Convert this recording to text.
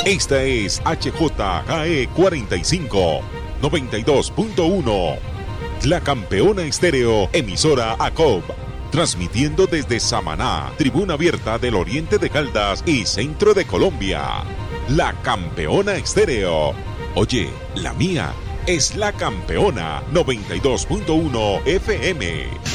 Esta es HJKE 45, 92.1. La Campeona Estéreo, emisora ACOB. Transmitiendo desde Samaná, tribuna abierta del oriente de Caldas y centro de Colombia. La Campeona Estéreo. Oye, la mía es La Campeona 92.1 FM.